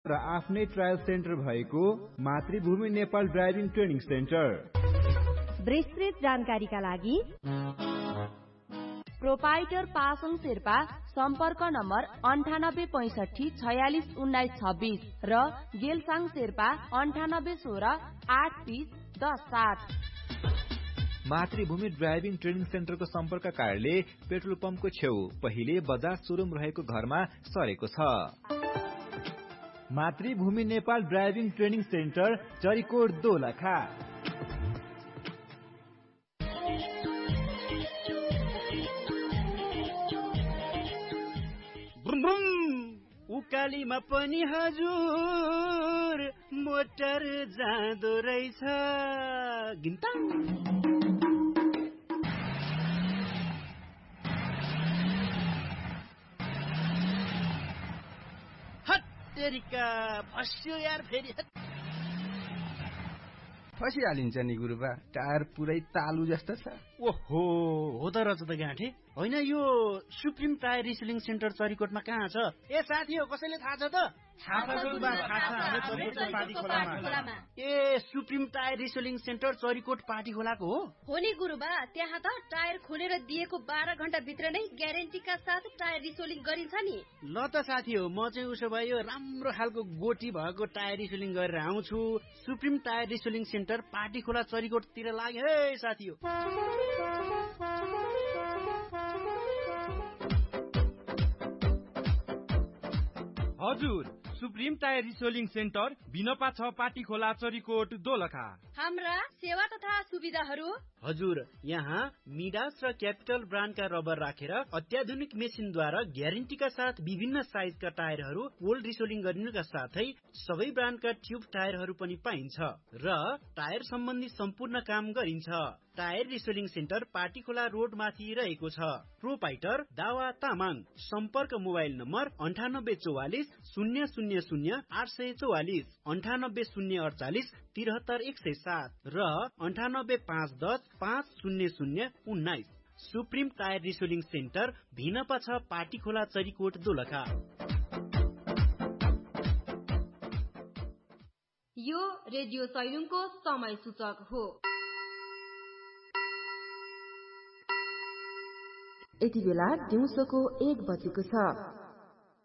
र आफ्नै trial centre भएको मातृभूमि नेपाल ड्राइभिङ ट्रेनिङ सेन्टर। विस्तृत जानकारीका लागि प्रोपाइटर पासङ शेर्पा सम्पर्क नम्बर 9865461926 र गेलसाङ शेर्पा 98168307। मातृभूमि ड्राइभिङ ट्रेनिङ सेन्टरको सम्पर्क कार्यालय पेट्रोल पम्पको छेउ पहिले बजाज सोरुम रहेको घरमा सरेको छ। मातृभूमि Nepal driving training centre Charikot Dolakha. उकालीमा पनि हजुर मोटर जाँदो रहेछ। गिन्ताङ हत्तेरिका फस्यो यार फेरि। फसिहालिन्छ नि गुरुबा, टायर पुरै तालु जस्तो छ। ओहो हो त रहेछ त गाँठे। होइन यो सुप्रिम टायर रिसेलिङ सेन्टर चरीकोटमा कहाँ छ? ए साथी हो, कसैले थाहा छ त? ए supreme tyre रिसेलिङ centre Charikot party खोलाको हो नि गुरुबा। त्यहाँ त टायर खोलेर दिएको 12 घण्टा भित्र नै ग्यारेन्टीका साथ टायर रिसेलिङ गरिन्छ नि। ल त साथी हो, म चाहिँ उसो भए यो राम्रो खालको गोटी भएको टायर रिसेलिङ गरेर आउँछु। सुप्रिम टायर रिसेलिङ सेन्टर पार्टी खोला चरीकोटतिर लाग्यो है साथी हो। हजुर, सुप्रिम टायर रिसेलिङ सेन्टर बिनपा 6 पाटी खोला चरीकोट दोलखा। हाम्रा सेवा तथा सुविधाहरू हजुर, यहाँ मिडास र क्यापिटल ब्रान्डका रबर राखेर अत्याधुनिक मेसिनद्वारा ग्यारेन्टीका साथ विभिन्न साइजका टायरहरू कोल्ड रिसेलिङ गरिनुका साथै सबै ब्रान्डका ट्युब टायरहरू पनि पाइन्छ र टायर सम्बन्धी सम्पूर्ण काम गरिन्छ। टायर रिसेलिङ सेन्टर पार्टी खोला रोड माथि रहेको छ। प्रोपाइटर दावा तामाङ। सम्पर्क मोबाइल नम्बर 9844 000 844, 98048 73107 र 9851 50019। Supreme tyre रिसेलिङ centre Bhinpa 6 party खोला चरीकोट दोलखा। यो रेडियो सैलुङको समय सूचक हो। यति बेला दिउँसोको 1 बजेको छ।